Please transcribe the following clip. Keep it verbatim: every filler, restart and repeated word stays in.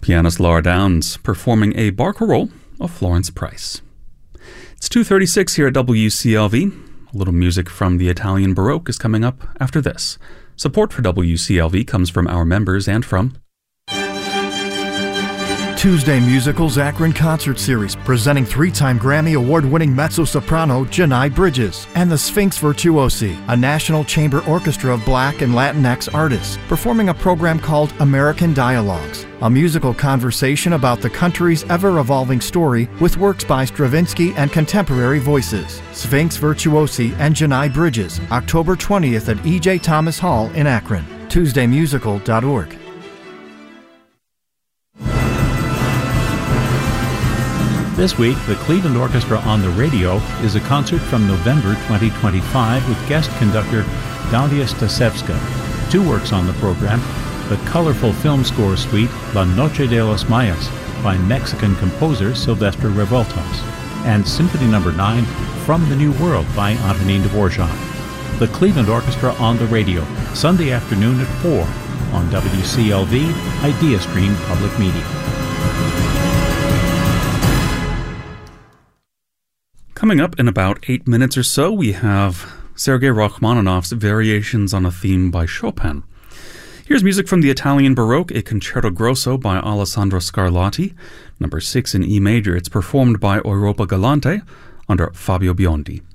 pianist Laura Downs performing a barcarolle of Florence Price. It's two thirty-six here at W C L V. A little music from the Italian Baroque is coming up after this. Support for W C L V comes from our members and from Tuesday Musicals Akron Concert Series, presenting three-time Grammy Award-winning mezzo-soprano Janai Bridges and the Sphinx Virtuosi, a national chamber orchestra of Black and Latinx artists, performing a program called American Dialogues, a musical conversation about the country's ever-evolving story with works by Stravinsky and contemporary voices. Sphinx Virtuosi and Janai Bridges, October twentieth at E J Thomas Hall in Akron. Tuesday Musical dot org. This week, the Cleveland Orchestra on the Radio is a concert from November twenty twenty-five with guest conductor Dalia Stasevska. Two works on the program: the colorful film score suite La Noche de los Mayas by Mexican composer Silvestre Revueltas, and Symphony Number nine From the New World by Antonin Dvorak. The Cleveland Orchestra on the Radio, Sunday afternoon at four on W C L V IdeaStream Public Media. Coming up in about eight minutes or so, we have Sergei Rachmaninoff's Variations on a Theme by Chopin. Here's music from the Italian Baroque, a Concerto Grosso by Alessandro Scarlatti, number six in E major. It's performed by Europa Galante under Fabio Biondi.